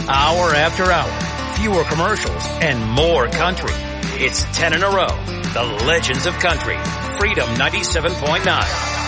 Hour after hour, fewer commercials, and more country. It's 10 in a row. The Legends of Country. Freedom 97.9.